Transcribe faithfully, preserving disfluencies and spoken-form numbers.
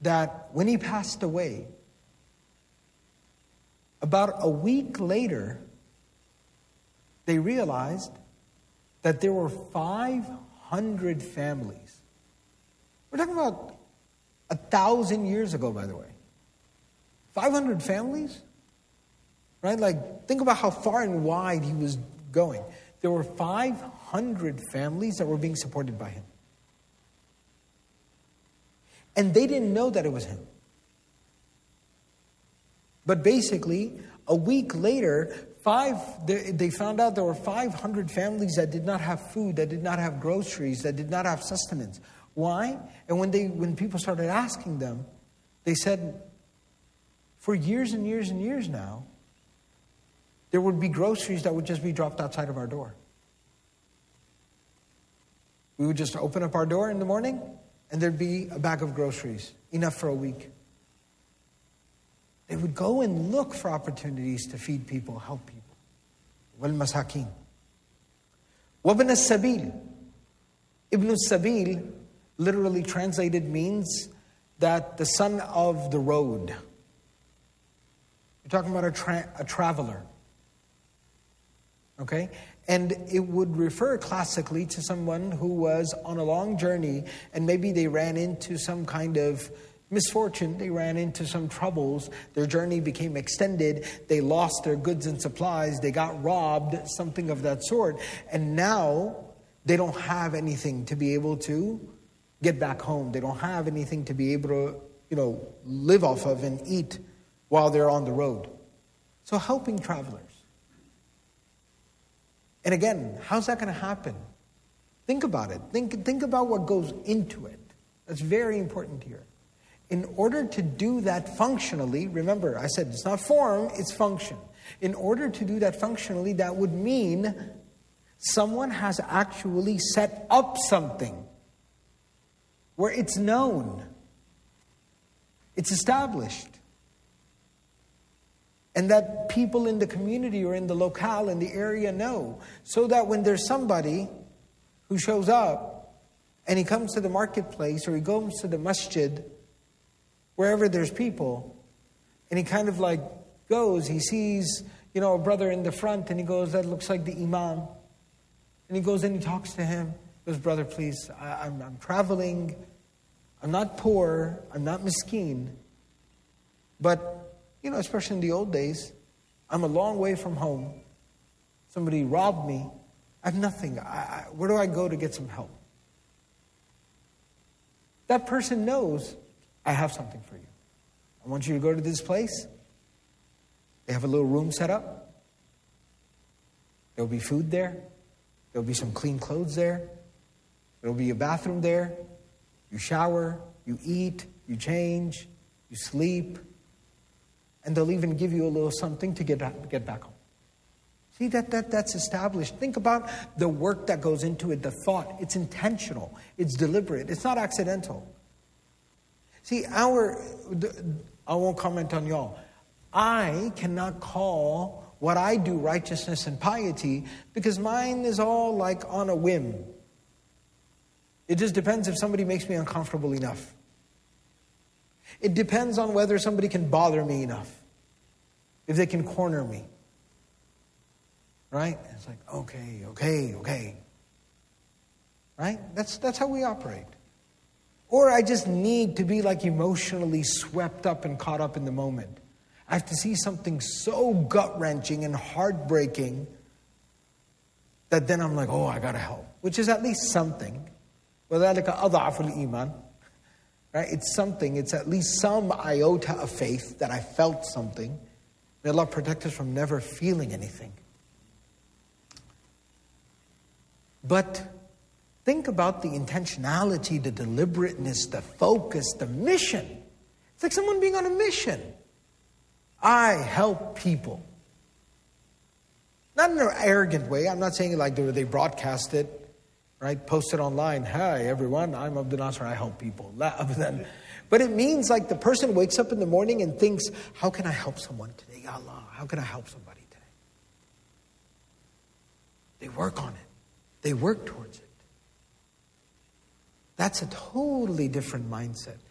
that when he passed away, about a week later, they realized that there were five hundred families. We're talking about a thousand years ago, by the way. five hundred families? Right? Like, think about how far and wide he was going. There were five hundred families that were being supported by him. And they didn't know that it was him. But basically, a week later, five they, they found out there were five hundred families that did not have food, that did not have groceries, that did not have sustenance. Why? And when they when people started asking them, they said, for years and years and years now, there would be groceries that would just be dropped outside of our door. We would just open up our door in the morning, and there'd be a bag of groceries, enough for a week. They would go and look for opportunities to feed people, help people. وَالْمَسَاكِينَ وَابْنَ السَّبِيلِ Ibn al-Sabil, literally translated, means that the son of the road. You're talking about a, tra- a traveler. Okay? And it would refer classically to someone who was on a long journey and maybe they ran into some kind of misfortune, they ran into some troubles, their journey became extended, they lost their goods and supplies, they got robbed, something of that sort, and now they don't have anything to be able to get back home. They don't have anything to be able to, you know, live off of and eat while they're on the road. So helping travelers. And again, how's that going to happen? Think about it. Think, think about what goes into it. That's very important here. In order to do that functionally, remember, I said it's not form, it's function. In order to do that functionally, that would mean someone has actually set up something where it's known, it's established. And that people in the community or in the locale, in the area know. So that when there's somebody who shows up and he comes to the marketplace or he goes to the masjid, wherever there's people, and he kind of like goes, he sees, you know, a brother in the front and he goes, that looks like the imam. And he goes and he talks to him. He goes, brother, please, I, I'm, I'm traveling. I'm not poor. I'm not miskeen. But you know, especially in the old days, I'm a long way from home. Somebody robbed me. I have nothing. I, I, where do I go to get some help? That person knows, I have something for you. I want you to go to this place. They have a little room set up. There'll be food there. There'll be some clean clothes there. There'll be a bathroom there. You shower, you eat, you change, you sleep. And they'll even give you a little something to get get back home. See, that, that that's established. Think about the work that goes into it, the thought. It's intentional. It's deliberate. It's not accidental. See, our, I won't comment on y'all. I cannot call what I do righteousness and piety because mine is all like on a whim. It just depends if somebody makes me uncomfortable enough. It depends on whether somebody can bother me enough. If they can corner me. Right? It's like, okay, okay, okay. Right? That's that's how we operate. Or I just need to be like emotionally swept up and caught up in the moment. I have to see something so gut-wrenching and heartbreaking that then I'm like, oh, I got to help. Which is at least something. وَذَلِكَ أَضْعَفُ الْإِيمَانِ. Right? It's something. It's at least some iota of faith that I felt something. May Allah protect us from never feeling anything. But think about the intentionality, the deliberateness, the focus, the mission. It's like someone being on a mission. I help people. Not in an arrogant way. I'm not saying it like they broadcast it. Right? Post it online. Hi, everyone. I'm Abdul Nasser. I help people. But it means like the person wakes up in the morning and thinks, how can I help someone today? Ya Allah, how can I help somebody today? They work on it. They work towards it. That's a totally different mindset.